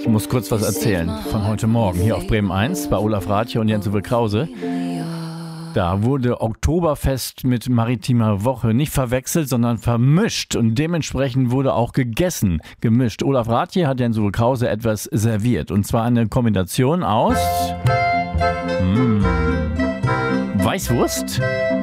Ich muss kurz was erzählen von heute Morgen hier auf Bremen 1 bei Olaf Rathje und Jens-Uwe Krause. Da wurde Oktoberfest mit maritimer Woche nicht verwechselt, sondern vermischt und dementsprechend wurde auch gemischt. Olaf Rathje hat Jens-Uwe Krause etwas serviert und zwar eine Kombination aus Weißwurst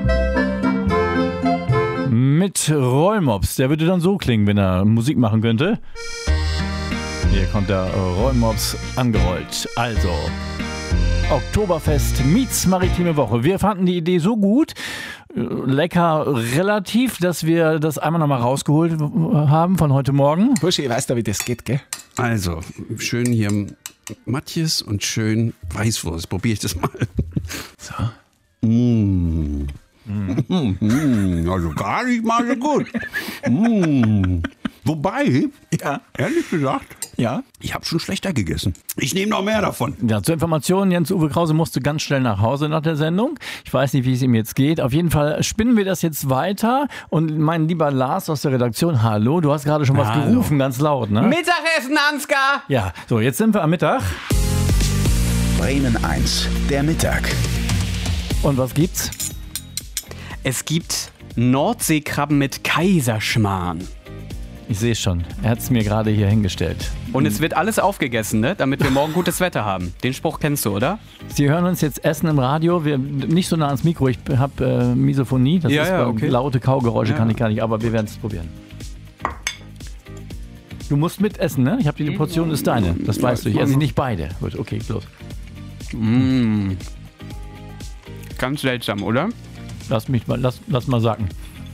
mit Rollmops. Der würde dann so klingen, wenn er Musik machen könnte. Hier kommt der Rollmops angerollt. Also, Oktoberfest meets maritime Woche. Wir fanden die Idee so gut, lecker relativ, dass wir das einmal nochmal rausgeholt haben von heute Morgen. Bursche, ihr weißt ja, wie das geht, gell? Also, schön hier Matthias und schön Weißwurst. Probiere ich das mal. So. Also gar nicht mal so gut. Wobei, ehrlich gesagt, ich habe schon schlechter gegessen. Ich nehme noch mehr davon. Ja, zur Information, Jens-Uwe Krause musste ganz schnell nach Hause nach der Sendung. Ich weiß nicht, wie es ihm jetzt geht. Auf jeden Fall spinnen wir das jetzt weiter. Und mein lieber Lars aus der Redaktion, hallo, du hast gerade schon was gerufen, ganz laut, ne? Mittagessen, Ansgar! Ja, so, jetzt sind wir am Mittag. Bremen 1, der Mittag. Und was gibt's? Es gibt Nordseekrabben mit Kaiserschmarrn. Ich sehe schon, er hat es mir gerade hier hingestellt. Und es wird alles aufgegessen, ne? Damit wir morgen gutes Wetter haben. Den Spruch kennst du, oder? Sie hören uns jetzt essen im Radio, nicht so nah ans Mikro, ich habe Misophonie, das ist okay. Laute Kaugeräusche kann ich gar nicht, aber wir werden es probieren. Du musst mitessen, ne? Ich habe die Portion ist deine, das weißt du, ich esse nicht beide. Gut, okay, los. Ganz seltsam, oder? Lass mal sagen.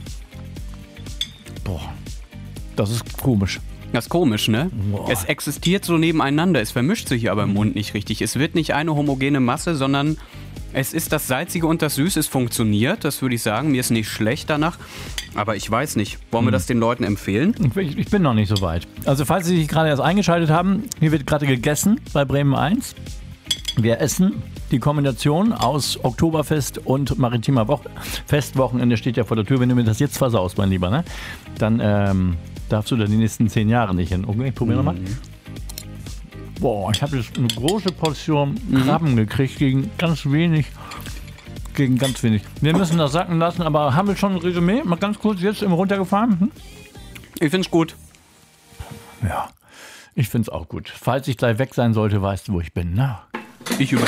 Boah, das ist komisch. Das ist komisch, ne? Boah. Es existiert so nebeneinander, es vermischt sich aber im Mund nicht richtig. Es wird nicht eine homogene Masse, sondern es ist das Salzige und das Süße. Es funktioniert, das würde ich sagen. Mir ist nicht schlecht danach, aber ich weiß nicht. Wollen wir das den Leuten empfehlen? Ich bin noch nicht so weit. Also falls Sie sich gerade erst eingeschaltet haben, hier wird gerade gegessen bei Bremen 1. Wir essen die Kombination aus Oktoberfest und maritimer Woche. Festwochenende steht ja vor der Tür. Wenn du mir das jetzt versaust, mein Lieber, ne? Dann darfst du da die nächsten 10 Jahre nicht hin. Okay, probier nochmal. Boah, ich habe jetzt eine große Portion Krabben gekriegt gegen ganz wenig. Wir müssen das sacken lassen, aber haben wir schon ein Resümee? Mal ganz kurz jetzt im runtergefahren? Ich find's gut. Ja, ich find's auch gut. Falls ich gleich weg sein sollte, weißt du, wo ich bin, ne? Ich